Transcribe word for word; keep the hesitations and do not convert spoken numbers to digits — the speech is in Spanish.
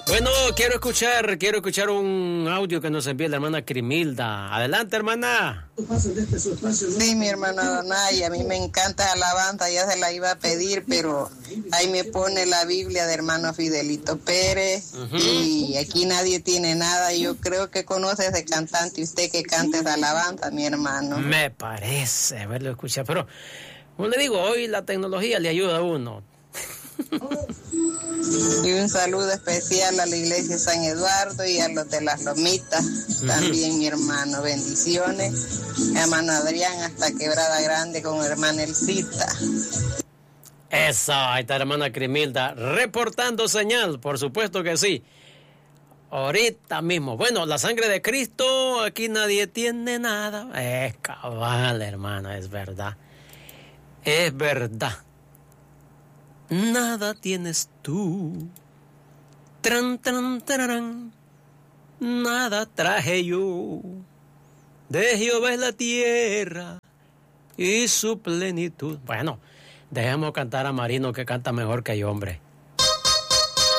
Bueno, quiero escuchar, quiero escuchar un audio que nos envía la hermana Crimilda. Adelante, hermana. Sí, mi hermana Donay, a mí me encanta alabanza, ya se la iba a pedir, pero ahí me pone la Biblia de hermano Fidelito Pérez, uh-huh. Y aquí nadie tiene nada. Yo creo que conoce ese cantante, usted que canta esa alabanza, mi hermano. Me parece haberlo escuchado, pero como le digo, hoy la tecnología le ayuda a uno. Y un saludo especial a la iglesia San Eduardo y a los de las Lomitas, uh-huh. También mi hermano, bendiciones. Mi hermano Adrián hasta Quebrada Grande con hermana Elcita. Esa, ahí está hermana Crimilda, reportando señal, por supuesto que sí. Ahorita mismo. Bueno, la sangre de Cristo, aquí nadie tiene nada. Es cabal, hermano, es verdad. Es verdad. Nada tienes tú, tran, tran, tararán. Nada traje yo, de Jehová es la tierra y su plenitud. Bueno, dejemos cantar a Marino, que canta mejor que yo, hombre.